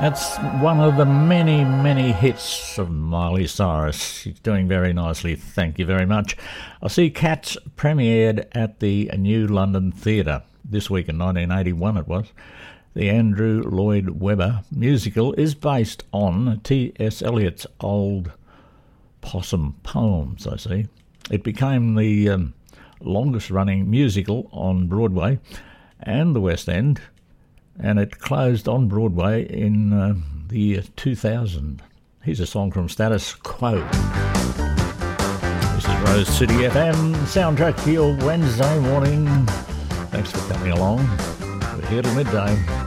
That's one of the many, many hits of Miley Cyrus. She's doing very nicely, thank you very much. I see Cats premiered at the New London Theatre this week in 1981 it was. The Andrew Lloyd Webber musical is based on T.S. Eliot's old possum poems, I see. It became the longest-running musical on Broadway and the West End, and it closed on Broadway in the year 2000. Here's a song from Status Quo. This is Rose City FM, soundtrack for your Wednesday morning. Thanks for coming along. We're here till midday.